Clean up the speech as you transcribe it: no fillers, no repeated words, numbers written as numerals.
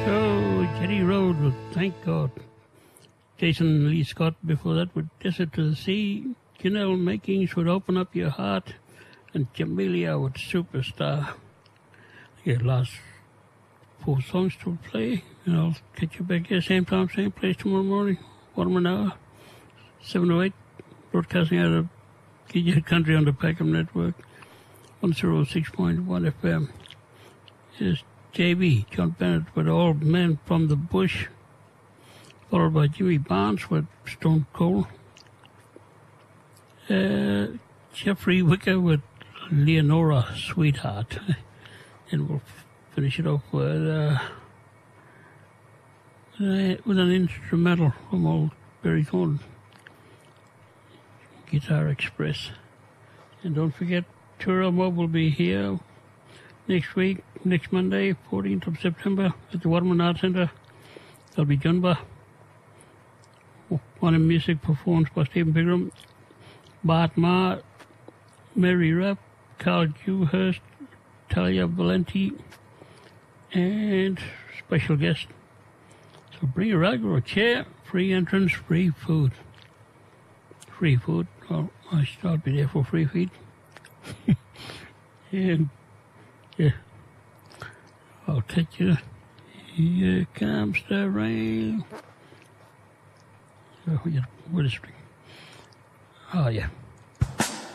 Oh, Jetty Road with Thank God. Jason Lee Scott before that with Desert to the Sea. Janelle Makings would Open Up Your Heart. And Jamelia with Superstar. Yeah, last 4 songs to play. And I'll catch you back here, same time, same place tomorrow morning. 1 hour, 7 to 8. Broadcasting out of KJ Country on the Packham Network. 106.1 FM. Here's JB, John Bennett with Old Men from the Bush. Followed by Jimmy Barnes with Stone Cold. Jeffrey Wicker with Leonora Sweetheart. And we'll finish it off with an instrumental from old Barry Thornton. Guitar Express. And don't forget, Tura Mob will be here next week, next Monday, 14th of September, at the Waterman Art Center. There'll be Junba. One in music performed by Stephen Pigram, Bart Ma, Mary Rapp, Carl Dewhurst, Talia Valenti, and special guest. So bring a rug or a chair, free entrance, free food. Free food. Well, I'll be there for free feed. And, yeah, I'll take you. Here comes the rain. Oh, yeah, what is it? Oh, yeah.